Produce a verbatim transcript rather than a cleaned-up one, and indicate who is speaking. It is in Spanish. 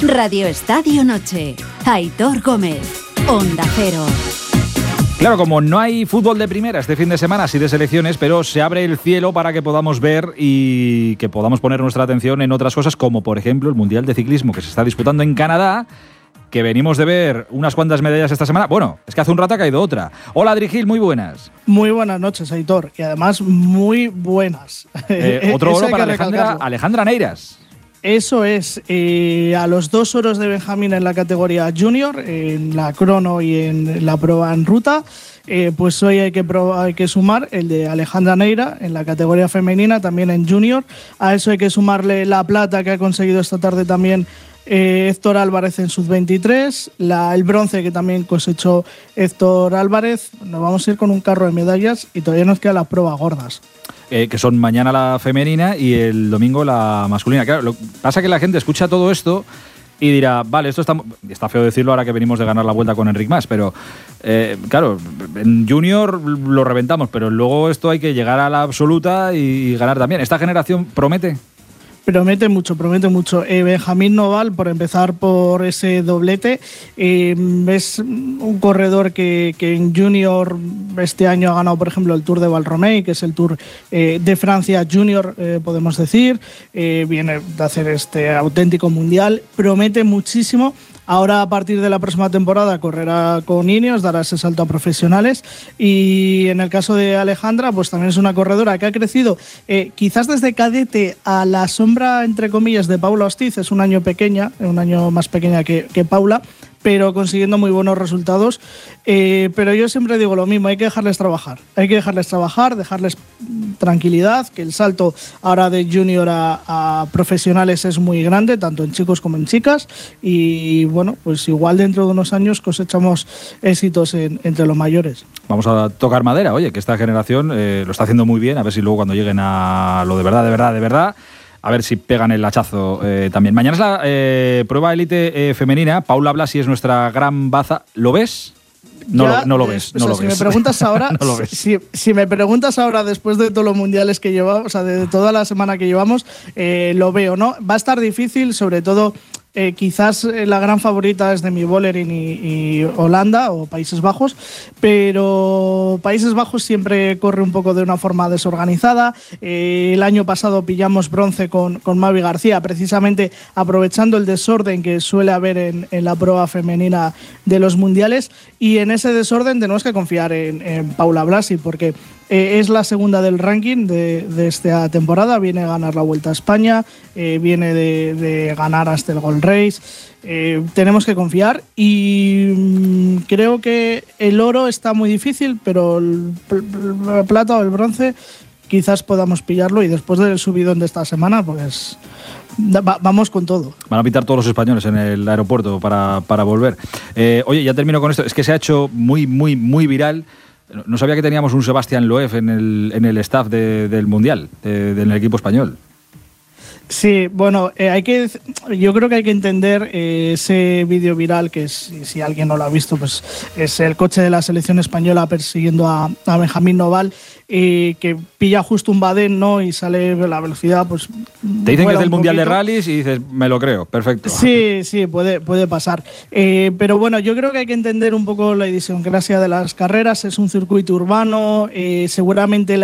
Speaker 1: Radio Estadio Noche. Aitor Gómez, Onda Cero.
Speaker 2: Claro, como no hay fútbol de primera este fin de semana, sí de selecciones, pero se abre el cielo para que podamos ver y que podamos poner nuestra atención en otras cosas, como por ejemplo el Mundial de Ciclismo que se está disputando en Canadá, que venimos de ver unas cuantas medallas esta semana. Bueno, es que hace un rato ha caído otra. Hola, Adri Gil, muy buenas.
Speaker 3: Muy buenas noches, Aitor, y además muy buenas.
Speaker 2: Eh, otro oro para Alejandra, Alejandra Neiras.
Speaker 3: Eso es, eh, a los dos oros de Benjamín en la categoría junior, en la crono y en la prueba en ruta, eh, pues hoy hay que, probar, hay que sumar el de Alejandra Neira en la categoría femenina, también en junior. A eso hay que sumarle la plata que ha conseguido esta tarde también eh, Héctor Álvarez en sub veintitrés, la, el bronce que también cosechó Héctor Álvarez. Nos vamos a ir con un carro de medallas y todavía nos quedan las pruebas gordas.
Speaker 2: Eh, que son mañana la femenina y el domingo la masculina. Claro, lo que pasa es que la gente escucha todo esto y dirá, vale, esto está, está feo decirlo ahora que venimos de ganar la Vuelta con Enric Mas, pero eh, claro, en junior lo reventamos, pero luego esto hay que llegar a la absoluta y ganar también. ¿Esta generación promete?
Speaker 3: Promete mucho, promete mucho. Eh, Benjamín Noval, por empezar por ese doblete, eh, es un corredor que, que en Junior este año ha ganado, por ejemplo, el Tour de Valromey, que es el Tour eh, de Francia Junior, eh, podemos decir. Eh, viene de hacer este auténtico mundial. Promete muchísimo. Ahora, a partir de la próxima temporada, correrá con Ineos, dará ese salto a profesionales. Y en el caso de Alejandra, pues también es una corredora que ha crecido eh, quizás desde cadete a la sombra, entre comillas, de Paula Ostiz. Es un año pequeña, un año más pequeña que, que Paula, pero consiguiendo muy buenos resultados. Eh, pero yo siempre digo lo mismo, hay que dejarles trabajar. Hay que dejarles trabajar, dejarles tranquilidad, que el salto ahora de junior a, a profesionales es muy grande, tanto en chicos como en chicas. Y bueno, pues igual dentro de unos años cosechamos éxitos en, entre los mayores.
Speaker 2: Vamos a tocar madera, oye, que esta generación eh, lo está haciendo muy bien, a ver si luego cuando lleguen a lo de verdad, de verdad, de verdad, a ver si pegan el hachazo eh, también. Mañana es la eh, prueba élite eh, femenina. Paula Blasi es nuestra gran baza. ¿Lo ves? No, ya, lo, no lo ves. No o sea, lo
Speaker 3: si
Speaker 2: ves.
Speaker 3: Me preguntas ahora,
Speaker 2: no lo ves.
Speaker 3: Si, si me preguntas ahora, después de todos los mundiales que llevamos, o sea, de toda la semana que llevamos, eh, lo veo, ¿no? Va a estar difícil, sobre todo. Eh, quizás la gran favorita es Demi Vollering y, y Holanda o Países Bajos, pero Países Bajos siempre corre un poco de una forma desorganizada. Eh, el año pasado pillamos bronce con, con Mavi García, precisamente aprovechando el desorden que suele haber en, en la prueba femenina de los mundiales, y en ese desorden tenemos que confiar en, en Paula Blasi, porque Eh, es la segunda del ranking de, de esta temporada, viene a ganar la Vuelta a España, eh, viene de, de ganar hasta el Gold Race. Eh, tenemos que confiar y mmm, creo que el oro está muy difícil, pero el, el plata o el bronce quizás podamos pillarlo, y después del subidón de esta semana, pues va, vamos con todo.
Speaker 2: Van a pitar todos los españoles en el aeropuerto para, para volver. Eh, oye, ya termino con esto, es que se ha hecho muy, muy, muy viral. No sabía que teníamos un Sebastián Loeb en el, en el staff de, del Mundial, de, del equipo español.
Speaker 3: Sí, bueno, eh, hay que, yo creo que hay que entender eh, ese vídeo viral que es, si alguien no lo ha visto, pues es el coche de la selección española persiguiendo a, a Benjamín Noval, eh, que pilla justo un badén, ¿no? Y sale la velocidad, pues...
Speaker 2: Te dicen que es del Mundial de Rallys y dices, me lo creo, perfecto.
Speaker 3: Sí, sí, puede, puede pasar. Eh, pero bueno, yo creo que hay que entender un poco la idiosincrasia de las carreras. Es un circuito urbano, eh, seguramente...